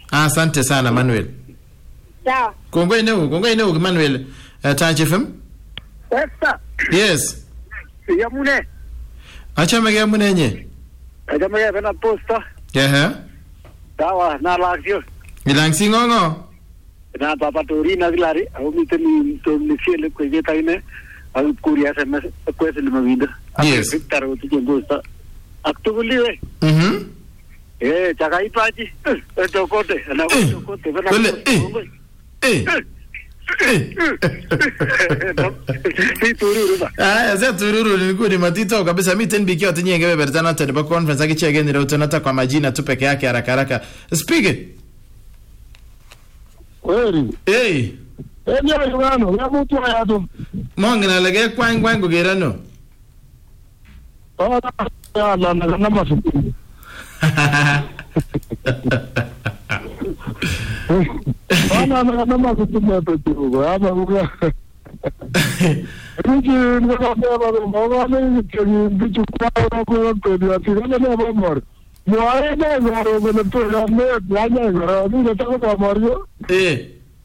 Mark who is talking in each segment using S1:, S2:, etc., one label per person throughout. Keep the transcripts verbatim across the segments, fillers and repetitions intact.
S1: Asante sana Manuel.
S2: Sawa.
S1: Kongoi neu, kongoi neu Manuel. Uh, Touch F M.
S2: Westa.
S1: Yes.
S2: Yamune.
S1: Achame ke mune nye.
S2: Achame ke bena posta.
S1: Ehe.
S2: Sawa, na laksio.
S1: Ilang singongo.
S2: Na papa tori na dilari, au miteni to nisiele kwa jeta ine, au kuria S M S kwa sele mawinda.
S1: Yes.
S2: Victor o tije posta. Aktubuliwe.
S1: Mhm.
S2: Eh, chakai paji. Eh, tokote, na tokote bena.
S1: Kole eh. Eh.
S2: Si tururu ba.
S1: Ah, za tururu ni kuni matito kabisa miten biki otinye ngebe bertana tena ba conference akichege ni roto nata kwa majina tu peke yake haraka haraka. Speak.
S2: Weri.
S1: Eh.
S2: Eh, ni ayugano, ya mtu ya tu.
S1: Mongena lege kwang kwang kugerano.
S2: Oh, ya la na na masuku. Ana na na masuku mpetu. Ama buga. Niki ndo baba baba ni kwenye bitu kwa kwa kwa ati kana na baba. Moare na ngoro bana to na me planya ngoro ni ta ko mario.
S1: Eh.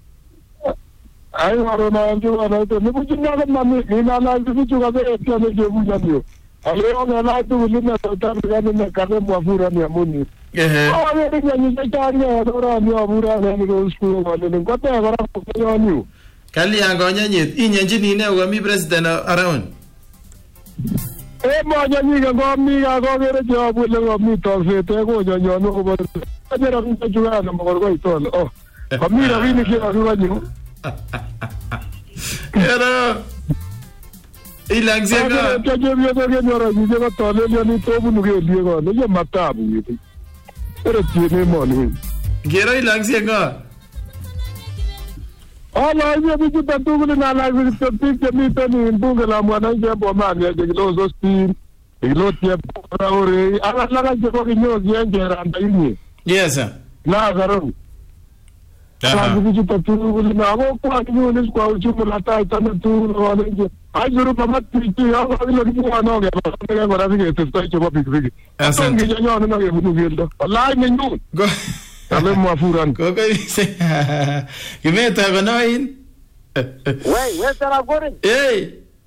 S2: Ai ngoro na ndio na to ni bitu na na mi na na bitu ka be tia ne je buja ndio. Aleo na na tu ni na ta ta na kare mwafura ni amuni.
S1: Eh.
S2: Oh, ni ni ni ta ni ora ni abura ni ro school wa ni ko ta gara ko ni.
S1: Kali yango nyanyet inyenji ni ne ugami president around.
S2: Eh mo nyanyi ga mi ga go gere job le go mi to se te go nyanyo no go. Ajera ni ta juga na mo go ito. Oh. Kami ra ni ki ra ga ni.
S1: Era ilang
S2: Aga
S1: zenga.
S2: ta je mi go ge nyora ni je go to le ni to bu nu ge li go. Ne je mata bu ni. Era ti ne mo ni.
S1: Gero ilang zenga.
S2: Ala hiyo bitu tatu na la vitu tiki mito ni mbunge la mwananchi hapo mani ya kilo zosti kilo tia para ore ala la je ko kinyo yenge randa ini
S1: Yes sir.
S2: la garo ala bitu tatu na hapo kwa kinyo ni kwa uchumu la tai tana tu na wale ajuru kama tiki hapo ile ni kwa noge kwa kwa rafiki testa cho biki biki
S1: Asante.
S2: Ngi nyanyo na nge butu gendo wallahi ni nyu
S1: Go.
S2: ale mwafuran
S1: Go go se. Kimeta gonoin.
S2: Wei, westa la gore.
S1: Eh.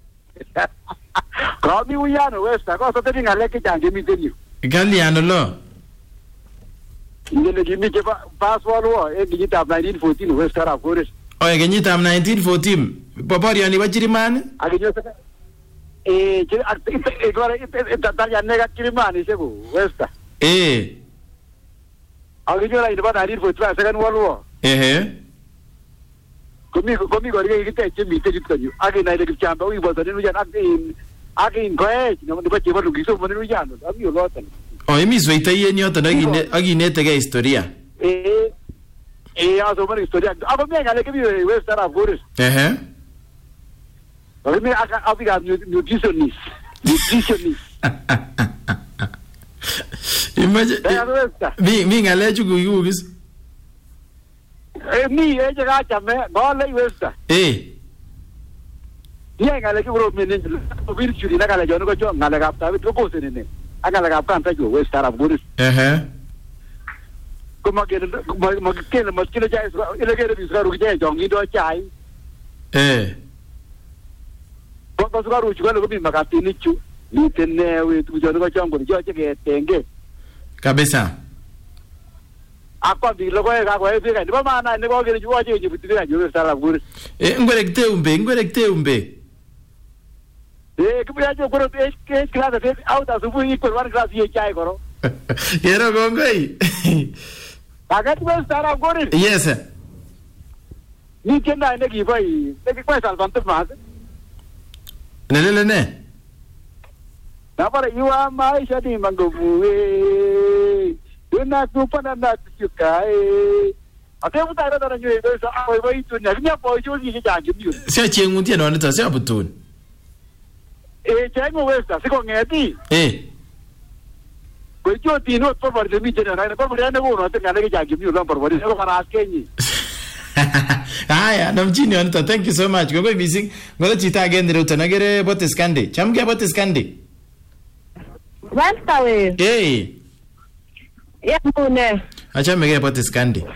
S2: Kami uyano westa, kwa sote ni ngale ke jange mi teni.
S1: Kali anolo.
S2: Ngene gimi ke password wo, e digita nineteen fourteen westa la gore.
S1: Oye kenyitab nineteen fourteen. Popori ani wachirimani?
S2: Akinyo saka. Eh, je e gore e tatalia nega kirimani sebo westa.
S1: Eh.
S2: Akinyo la ina nineteen fourteen second world war.
S1: Eh.
S2: Komi komi gore ke te chimi te kitkanyo. Ake na ile kichamba wi bozo ni ujan ake ake ngoe, no ndi bache balu giso mo ni ujan. Abi olota.
S1: Oh, imi zoita yeni yoto agine aginetege historia.
S2: Eh eh aso mari historia. Aba me ngale ke bi westa la gore.
S1: Eh.
S2: Oye, me aka abiga nutritionist. Nutritionist.
S1: Imagine.
S2: Ya westa.
S1: Mi mi ngale chugu yugis.
S2: Eh mi e jaga chame, no le westa.
S1: Eh.
S2: Ye ngale ke bro menen bir churi na ngale jono ko jo ngale gap ta ko ko sene ne. Ngale gap kan ta jo westa ra buris.
S1: Eh.
S2: Ko ma ke ma ke ma ke le jai ile ke bi sura ru ke jongi do chai.
S1: Eh.
S2: Ko ko sura ru chu ko bi makati ni chu. Ni tenne we tu jono ko jongo jo che ke tenge.
S1: Kabisa.
S2: Akwa bi lo ko ga ko e bi ga ni ba ma na ni ko ke ju wa je ju bi ga ju westa ra buris.
S1: Eh ngwere kte umbe, ngwere kte umbe.
S2: Eh, que voy a yo pero es que es claro que auto subu y por one class y chai koro.
S1: Yero gongoi.
S2: Pagat va estar agora.
S1: Yes sir.
S2: Ni que na ne ki vai, ne que vai salvante más.
S1: Nelele ne.
S2: Na para you are my shadi mangobu. You na tu pa na na tu kai. Ate uta ra na nyu e so ai vai tu na nya po ju ni ja ji ni.
S1: Sia chengu tie no nta sia butun.
S2: Eh, chai mo westa, se con eti.
S1: Eh.
S2: Ko jo ti no por por de mi jena na por por ne go no te na ne ja ji ni lo por por ko para askenyi.
S1: Haya, namjini onta. Thank you so much. Gogo missing. Ngola chita again ndio utanagere bote skande. Chamge bote skande.
S3: Wasta we.
S1: Eh.
S3: Ya mune.
S1: Acha mege bote skande.